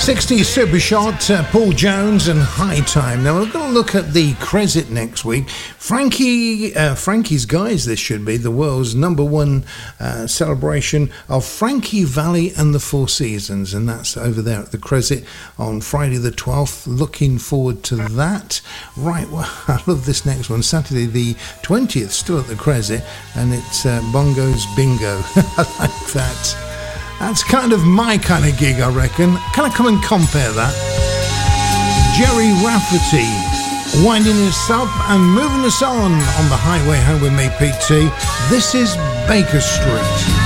60s Super Shot, Paul Jones and High Time. Now, we're going to look at the Cresset next week. Frankie's Guys, this should be the world's number one celebration of Frankie Valli and the Four Seasons, and that's over there at the Cresset on Friday the 12th. Looking forward to that. Right, well, I love this next one. Saturday the 20th, still at the Cresset, and it's Bongos Bingo. I like that. That's kind of my kind of gig, I reckon. Can I come and compare that? Jerry Rafferty winding us up and moving us on the highway home with me, PT. This is Baker Street.